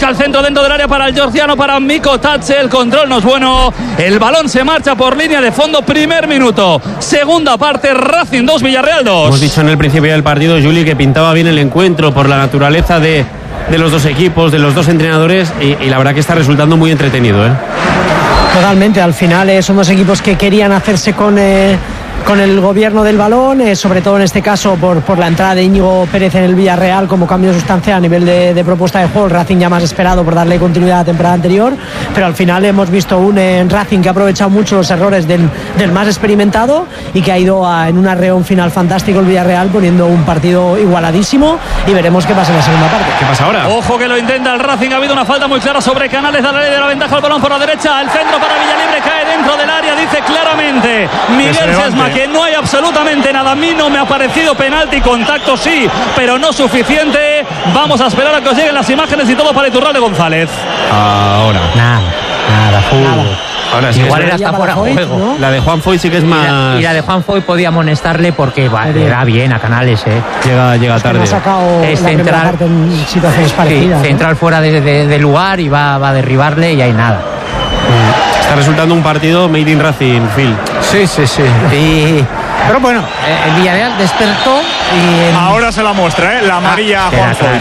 Toca el centro dentro del área para el georgiano, para Miko Tatse. El control no es bueno. El balón se marcha por línea de fondo. Primer minuto. Segunda parte, Racing 2, Villarreal 2. Hemos dicho en el principio del partido, Juli, que pintaba bien el encuentro por la naturaleza de los dos equipos, de los dos entrenadores, y la verdad que está resultando muy entretenido, ¿eh? Totalmente, al final son dos equipos que querían hacerse con el gobierno del balón, sobre todo en este caso por la entrada de Íñigo Pérez en el Villarreal como cambio sustancial a nivel de propuesta de juego. El Racing ya más esperado por darle continuidad a la temporada anterior, pero al final hemos visto un Racing que ha aprovechado mucho los errores del más experimentado y que ha ido en un arreón final fantástico el Villarreal, poniendo un partido igualadísimo, y veremos qué pasa en la segunda parte. ¿Qué pasa ahora? Ojo que lo intenta el Racing, ha habido una falta muy clara sobre Canales, da la ley de la ventaja al balón por la derecha, el centro para Villalibre, cae dentro del área, dice claramente Miguel Sesma que no hay absolutamente nada. A mí no me ha parecido penalti, contacto sí, pero no suficiente. Vamos a esperar a que os lleguen las imágenes y todo para Iturralde González. Ahora. Nada, fútbol. Ahora sí. Igual era hasta fuera de juego, ¿no? La de Juan Foy sí que es más... Y la de Juan Foy podía amonestarle porque le da bien a Canales, Llega tarde. Ha sacado es la primera central, parte en situaciones parecidas, central fuera de lugar y va a derribarle y hay nada. Está resultando un partido made in Racing, Phil. Sí. Pero bueno, el Villarreal despertó y... Ahora se la muestra, la amarilla a Juan Foy.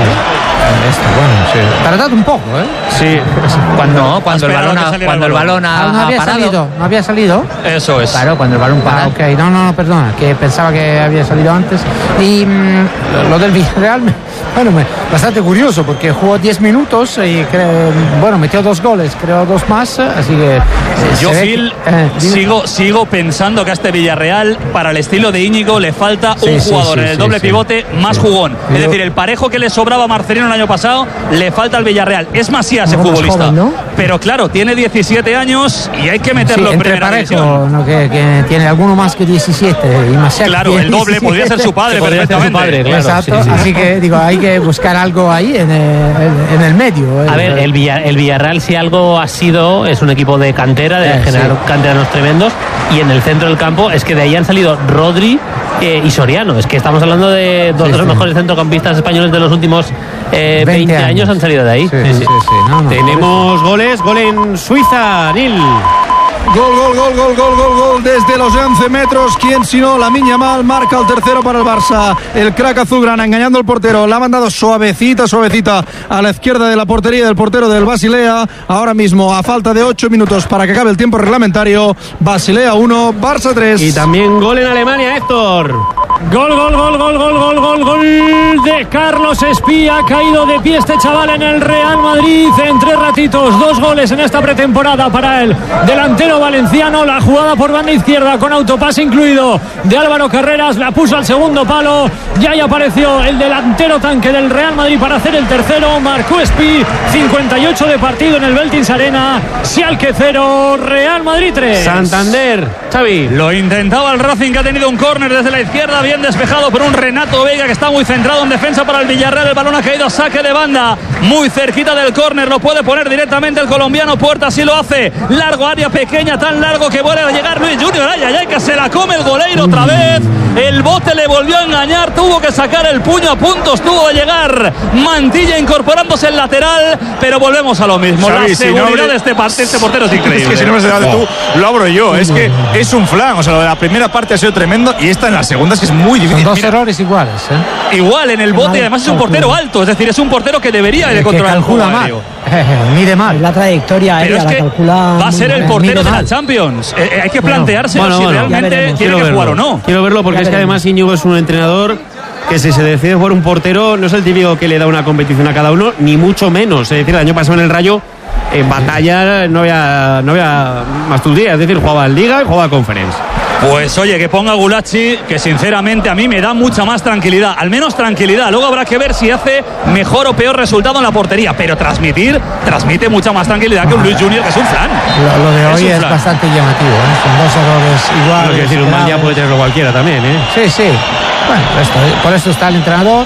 Tardado un poco, Sí. Cuando el balón ha parado. ¿No había salido? Eso es. Claro, cuando el balón para. Ok, no, perdona, que pensaba que había salido antes. Y lo del Villarreal, bastante curioso, porque jugó 10 minutos y metió 2 goles, creo 2 más, así que... Yo, Phil, sigo pensando que a este Villarreal, para el estilo de Íñigo, le falta un jugador en el doble pivote más jugón. Es decir, el parejo que le sobraba a Marcelino el año pasado, le falta al Villarreal. Es Masías, ese futbolista. Joven, ¿no? Pero claro, tiene 17 años y hay que meterlo en primera división. ¿no? Que tiene alguno más que 17. Y Masías, claro, el doble podría ser su padre perfectamente. Claro, exacto, sí. Así que hay que buscar algo ahí en el medio. A ver, el Villarreal, si algo ha sido, es un equipo de cantera, de generar canteranos tremendos, y en el centro del campo es que de ahí han salido Rodri y Soriano. Es que estamos hablando de dos de los mejores centrocampistas españoles de los últimos 20 años han salido de ahí. Tenemos goles, gol en Suiza, Nil. Gol desde los 11 metros. ¿Quién sino Lamine Yamal? Marca el tercero para el Barça. El crack azulgrana engañando al portero. La ha mandado suavecita a la izquierda de la portería del portero del Basilea. Ahora mismo, a falta de 8 minutos para que acabe el tiempo reglamentario, Basilea 1, Barça 3. Y también gol en Alemania, Héctor. Gol de Carlos Espía. Ha caído de pie este chaval en el Real Madrid en 3 ratitos. 2 goles en esta pretemporada para el delantero valenciano. La jugada por banda izquierda con autopase incluido de Álvaro Carreras, la puso al segundo palo. Ya ahí apareció el delantero tanque del Real Madrid para hacer el tercero. Marcó Espí. 58 de partido en el Veltins Arena. Schalke 0, Real Madrid 3. Santander, Xavi. Lo intentaba el Racing, que ha tenido un córner desde la izquierda, bien despejado por un Renato Vega que está muy centrado en defensa para el Villarreal. El balón ha caído a saque de banda, muy cerquita del córner. Lo puede poner directamente el colombiano Puerta, así lo hace. Largo, área pequeña, tan largo que vuelve a llegar Luis Junior. Ay, que se la come el goleiro otra vez. El bote le volvió a engañar, tuvo que sacar el puño a punto, estuvo de llegar Mantilla incorporándose el lateral, pero volvemos a lo mismo. Xavi, la seguridad de este portero es increíble. Es que si no me das tú, lo abro yo. Es que es un flan. O sea, lo de la primera parte ha sido tremendo y esta en la segunda es que es muy difícil. Son 2 errores iguales. Igual en el bote, además es un portero alto, es decir, es un portero que debería de controlar el juego aéreo. Mide mal. La trayectoria pero aérea, es que va a ser el portero de la Champions. Hay que plantearse si realmente tiene que jugar o no. Quiero verlo porque es que además Íñigo es un entrenador que si se decide por un portero no es el típico que le da una competición a cada uno, ni mucho menos. Es decir, el año pasado en el Rayo, en batalla no había más tus días. Es decir, jugaba en Liga y jugaba Conference. Pues oye, que ponga Gulacsi, que sinceramente a mí me da mucha más tranquilidad, al menos tranquilidad. Luego habrá que ver si hace mejor o peor resultado en la portería, pero transmite mucha más tranquilidad que un Luis Junior, que es un flan. Lo de hoy es bastante llamativo, son 2 errores iguales. Quiero decir, un mal día puede tenerlo cualquiera también, Sí. Bueno, por eso está el entrenador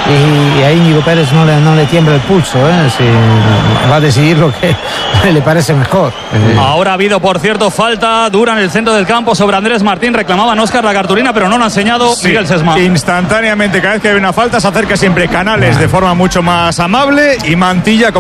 y a Íñigo Pérez no le tiembla el pulso, si va a decidir lo que le parece mejor. Ahora ha habido, por cierto, falta dura en el centro del campo sobre Andrés Martín. Reclamaban Óscar la cartulina, pero no lo ha enseñado Miguel Sesma. Instantáneamente, cada vez que hay una falta se acerca siempre Canales de forma mucho más amable y Mantilla